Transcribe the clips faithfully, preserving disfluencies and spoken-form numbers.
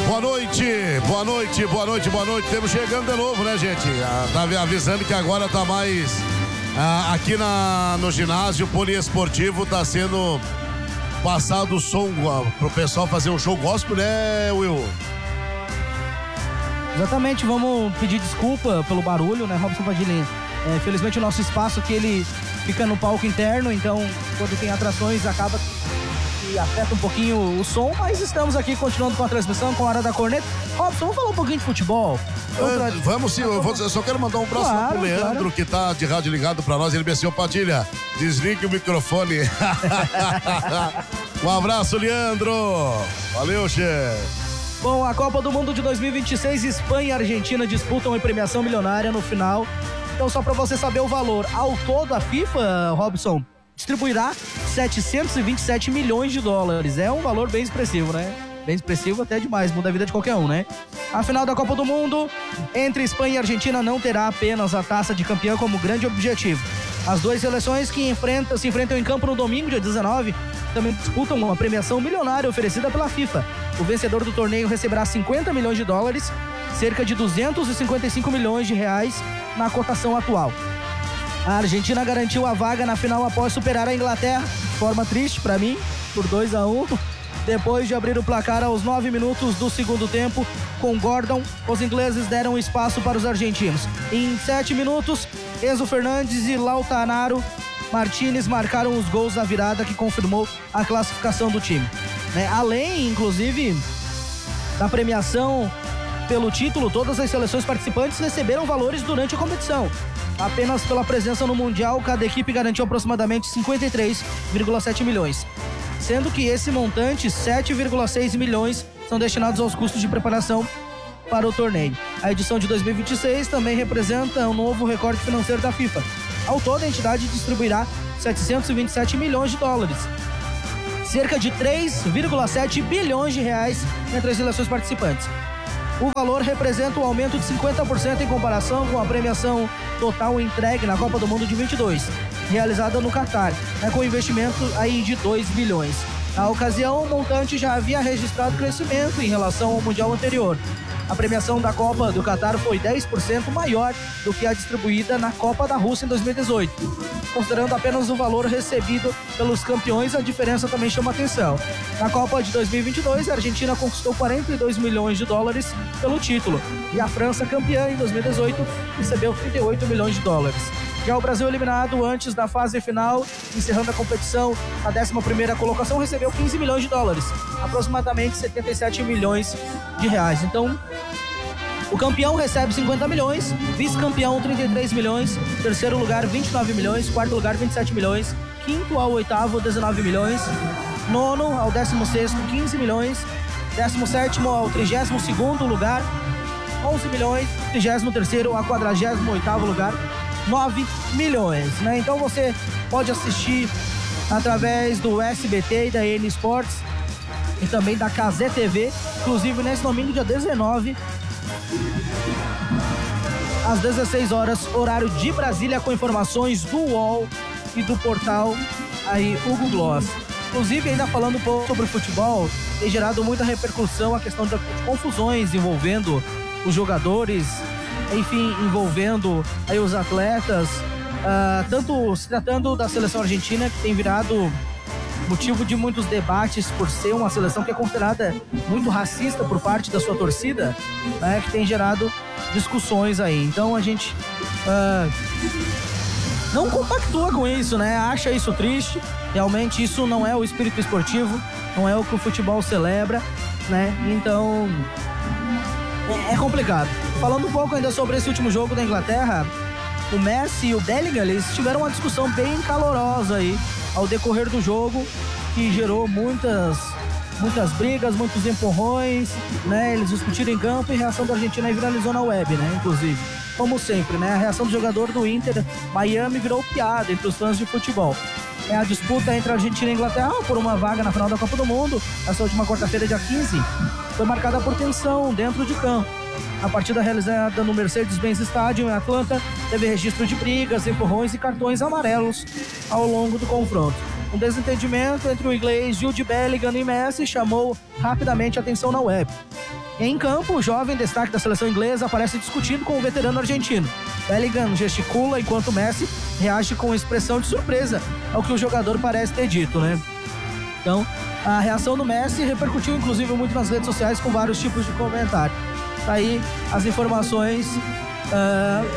Boa noite, boa noite, boa noite, boa noite. Estamos chegando de novo, né, gente? Ah, tá avisando que agora tá mais ah, aqui na, no ginásio poliesportivo, tá sendo passado o som ah, pro pessoal fazer um show gospel, né, Will? Exatamente, vamos pedir desculpa pelo barulho, né, Robson Padilha? É, infelizmente o nosso espaço aqui, ele fica no palco interno, então quando tem atrações acaba que afeta um pouquinho o som, mas estamos aqui continuando com a transmissão, com a Hora da Corneta. Robson, vamos falar um pouquinho de futebol? É, vamos sim, eu, vou, eu só quero mandar um abraço claro, pro Leandro, claro, que tá de rádio ligado pra nós. Ele me disse, Padilha, desligue o microfone. Um abraço, Leandro. Valeu, chefe. Bom, a Copa do Mundo de dois mil e vinte e seis, Espanha e Argentina disputam uma premiação milionária no final. Então, só para você saber o valor, ao todo a FIFA, Robson, distribuirá setecentos e vinte e sete milhões de dólares. É um valor bem expressivo, né? Bem expressivo até demais, muda a vida de qualquer um, né? A final da Copa do Mundo entre Espanha e Argentina não terá apenas a taça de campeão como grande objetivo. As duas seleções que enfrentam, se enfrentam em campo no domingo, dia dezenove, também disputam uma premiação milionária oferecida pela FIFA. O vencedor do torneio receberá cinquenta milhões de dólares, cerca de duzentos e cinquenta e cinco milhões de reais na cotação atual. A Argentina garantiu a vaga na final após superar a Inglaterra, de forma triste para mim, por dois a um. Depois de abrir o placar aos nove minutos do segundo tempo, com Gordon, os ingleses deram espaço para os argentinos. Em sete minutos, Enzo Fernandes e Lautaro Martínez marcaram os gols da virada que confirmou a classificação do time. Né? Além, inclusive, da premiação pelo título, todas as seleções participantes receberam valores durante a competição. Apenas pela presença no Mundial, cada equipe garantiu aproximadamente cinquenta e três vírgula sete milhões. Sendo que esse montante, sete vírgula seis milhões, são destinados aos custos de preparação para o torneio. A edição de dois mil e vinte e seis também representa um novo recorde financeiro da FIFA. Ao todo, a entidade distribuirá setecentos e vinte e sete milhões de dólares, cerca de três vírgula sete bilhões de reais entre as seleções participantes. O valor representa um aumento de cinquenta por cento em comparação com a premiação total entregue na Copa do Mundo de vinte e dois, realizada no Catar, né, com investimento aí de dois bilhões. Na ocasião, o montante já havia registrado crescimento em relação ao Mundial anterior. A premiação da Copa do Catar foi dez por cento maior do que a distribuída na Copa da Rússia em dois mil e dezoito. Considerando apenas o valor recebido pelos campeões, a diferença também chama atenção. Na Copa de dois mil e vinte e dois, a Argentina conquistou quarenta e dois milhões de dólares pelo título, e a França, campeã em dois mil e dezoito, recebeu trinta e oito milhões de dólares. Já o Brasil, eliminado antes da fase final, encerrando a competição, a décima primeira colocação, recebeu quinze milhões de dólares, aproximadamente setenta e sete milhões de reais. Então, o campeão recebe cinquenta milhões, vice-campeão trinta e três milhões, terceiro lugar vinte e nove milhões, quarto lugar vinte e sete milhões, quinto ao oitavo dezenove milhões, nono ao décimo sexto quinze milhões, décimo sétimo ao trigésimo segundo lugar onze milhões, trigésimo terceiro ao quadragésimo oitavo lugar nove milhões, né? Então você pode assistir através do S B T e da N Sports e também da K Z T V, inclusive nesse domingo, dia dezenove, às dezesseis horas, horário de Brasília, com informações do U O L e do portal aí Hugo Gloss. Inclusive, ainda falando um pouco sobre o futebol, tem gerado muita repercussão a questão de confusões envolvendo os jogadores, enfim, envolvendo aí os atletas, uh, tanto se tratando da seleção argentina, que tem virado motivo de muitos debates por ser uma seleção que é considerada muito racista por parte da sua torcida, né, que tem gerado discussões aí. Então a gente uh, não compactua com isso, né? Acha isso triste. Realmente isso não é o espírito esportivo, não é o que o futebol celebra, né? Então é, é complicado. Falando um pouco ainda sobre esse último jogo da Inglaterra, o Messi e o Bellingham, eles tiveram uma discussão bem calorosa aí ao decorrer do jogo, que gerou muitas, muitas brigas, muitos empurrões, né? Eles discutiram em campo, e a reação da Argentina viralizou na web, né? Inclusive, como sempre, né? A reação do jogador do Inter Miami virou piada entre os fãs de futebol. É a disputa entre a Argentina e a Inglaterra por uma vaga na final da Copa do Mundo. Essa última quarta-feira, dia quinze, foi marcada por tensão dentro de campo. A partida realizada no Mercedes-Benz Stadium em Atlanta teve registro de brigas, empurrões e cartões amarelos ao longo do confronto. Um desentendimento entre o inglês Jude Bellingham e Messi chamou rapidamente a atenção na web. Em campo, o jovem destaque da seleção inglesa aparece discutindo com o veterano argentino. Bellingham gesticula enquanto Messi reage com expressão de surpresa ao que o jogador parece ter dito, né? Então, a reação do Messi repercutiu inclusive muito nas redes sociais com vários tipos de comentário. Tá aí as informações uh,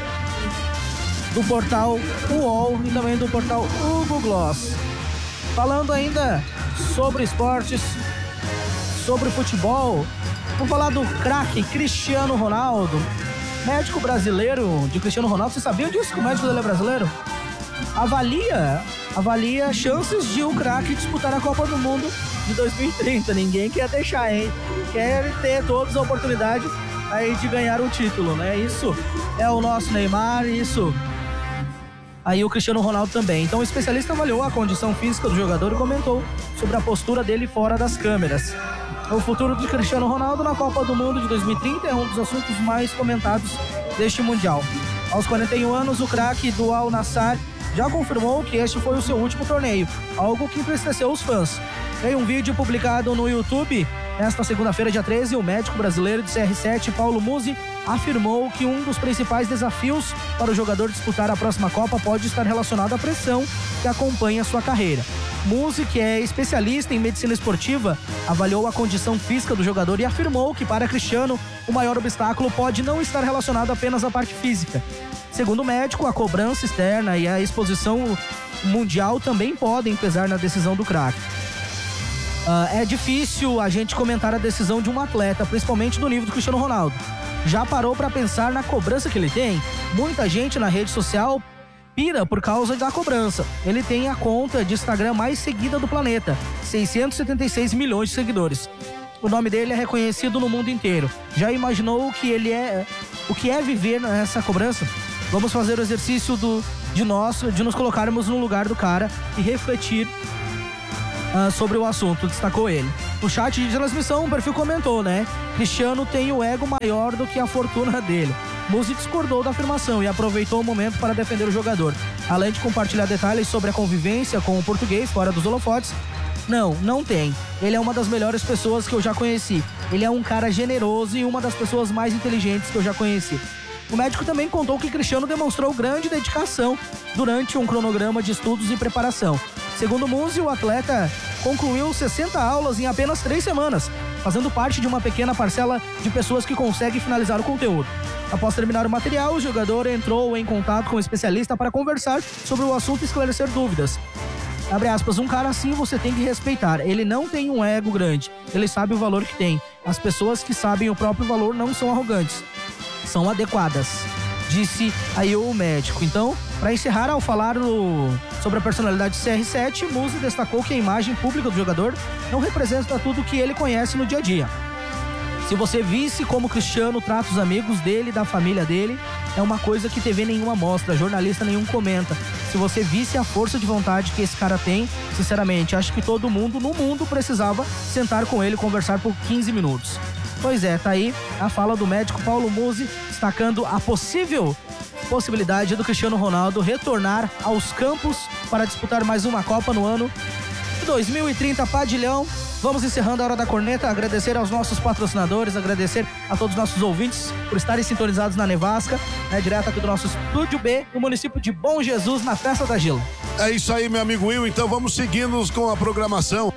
do portal U O L e também do portal Hugo Gloss. Falando ainda sobre esportes, sobre futebol, vamos falar do craque Cristiano Ronaldo, médico brasileiro de Cristiano Ronaldo. Vocês sabiam disso, que o médico dele é brasileiro? Avalia, avalia chances de o craque disputar a Copa do Mundo de dois mil e trinta. Ninguém quer deixar, hein? Quer ter todos a oportunidade aí de ganhar o título, né? Isso é o nosso Neymar, isso aí o Cristiano Ronaldo também. Então o especialista avaliou a condição física do jogador e comentou sobre a postura dele fora das câmeras. O futuro de Cristiano Ronaldo na Copa do Mundo de dois mil e trinta é um dos assuntos mais comentados deste Mundial. Aos quarenta e um anos, o craque do Al Nassr já confirmou que este foi o seu último torneio, algo que entristeceu os fãs. Em um vídeo publicado no YouTube, nesta segunda-feira, dia treze, o médico brasileiro de C R sete, Paulo Musi, afirmou que um dos principais desafios para o jogador disputar a próxima Copa pode estar relacionado à pressão que acompanha sua carreira. Musi, que é especialista em medicina esportiva, avaliou a condição física do jogador e afirmou que para Cristiano o maior obstáculo pode não estar relacionado apenas à parte física. Segundo o médico, a cobrança externa e a exposição mundial também podem pesar na decisão do craque. Uh, é difícil a gente comentar a decisão de um atleta, principalmente do nível do Cristiano Ronaldo. Já parou para pensar na cobrança que ele tem? Muita gente na rede social pira por causa da cobrança. Ele tem a conta de Instagram mais seguida do planeta, seiscentos e setenta e seis milhões de seguidores. O nome dele é reconhecido no mundo inteiro. Já imaginou o que ele é, o que é viver nessa cobrança? Vamos fazer o exercício do, de nós, de nos colocarmos no lugar do cara e refletir uh, sobre o assunto, destacou ele. No chat de transmissão, o perfil comentou, né? Cristiano tem o ego maior do que a fortuna dele. Musi discordou da afirmação e aproveitou o momento para defender o jogador. Além de compartilhar detalhes sobre a convivência com o português fora dos holofotes, não, não tem. Ele é uma das melhores pessoas que eu já conheci. Ele é um cara generoso e uma das pessoas mais inteligentes que eu já conheci. O médico também contou que Cristiano demonstrou grande dedicação durante um cronograma de estudos e preparação. Segundo Musi, o atleta concluiu sessenta aulas em apenas três semanas, fazendo parte de uma pequena parcela de pessoas que conseguem finalizar o conteúdo. Após terminar o material, o jogador entrou em contato com o especialista para conversar sobre o assunto e esclarecer dúvidas. Abre aspas, um cara assim você tem que respeitar. Ele não tem um ego grande. Ele sabe o valor que tem. As pessoas que sabem o próprio valor não são arrogantes. São adequadas, disse aí o médico. Então, para encerrar, ao falar no, sobre a personalidade de C R sete, Musi destacou que a imagem pública do jogador não representa tudo o que ele conhece no dia a dia. Se você visse como Cristiano trata os amigos dele, da família dele, é uma coisa que T V nenhuma mostra, jornalista nenhum comenta. Se você visse a força de vontade que esse cara tem, sinceramente, acho que todo mundo no mundo precisava sentar com ele e conversar por quinze minutos. Pois é, tá aí a fala do médico Paulo Musi, destacando a possível possibilidade do Cristiano Ronaldo retornar aos campos para disputar mais uma Copa no ano de dois mil e trinta, Padilhão. Vamos encerrando a Hora da Corneta, agradecer aos nossos patrocinadores, agradecer a todos os nossos ouvintes por estarem sintonizados na Nevasca, né, direto aqui do nosso Estúdio B, no município de Bom Jesus, na Festa da Gila. É isso aí, meu amigo Will, então vamos seguindo com a programação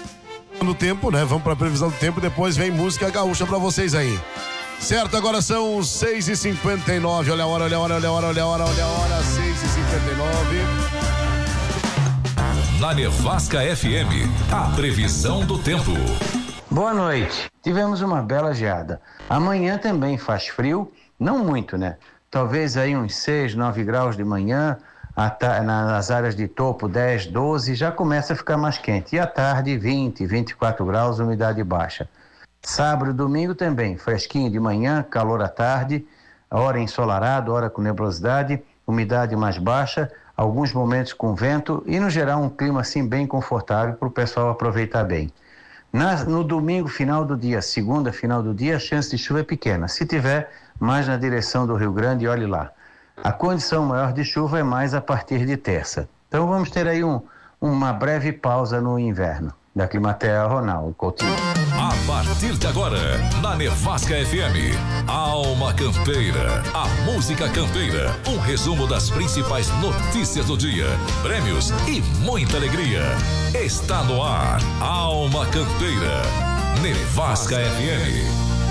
no tempo, né? Vamos para a previsão do tempo, depois vem música gaúcha para vocês aí. Certo, agora são seis e cinquenta e nove, olha a hora, olha a hora, olha a hora, olha a hora, olha a hora, seis e cinquenta e nove. Na Nevasca F M, a previsão do tempo. Boa noite. Tivemos uma bela geada. Amanhã também faz frio, não muito, né? Talvez aí uns seis, nove graus de manhã, nas áreas de topo dez, doze, já começa a ficar mais quente. E à tarde vinte, vinte e quatro graus, umidade baixa. Sábado e domingo também, fresquinho de manhã, calor à tarde, hora ensolarado, hora com nebulosidade, umidade mais baixa, alguns momentos com vento e, no geral, um clima assim bem confortável para o pessoal aproveitar bem. Na, no domingo, final do dia, segunda, final do dia, a chance de chuva é pequena. Se tiver, mais na direção do Rio Grande, olhe lá. A condição maior de chuva é mais a partir de terça. Então vamos ter aí um, uma breve pausa no inverno. Da Climatea, Ronaldo Coutinho. A partir de agora, na Nevasca F M, Alma Campeira, a música campeira, um resumo das principais notícias do dia, prêmios e muita alegria. Está no ar, Alma Campeira, Nevasca F M.